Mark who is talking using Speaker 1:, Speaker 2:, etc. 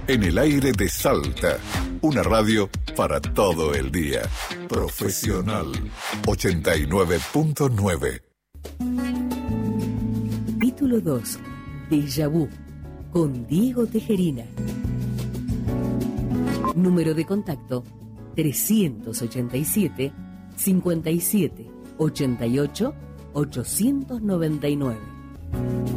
Speaker 1: En el aire de Salta, una radio para todo el día. Profesional 89.9.
Speaker 2: Capítulo 2. Déjà Vu, con Diego Tejerina. Número de contacto 387 57 88 899.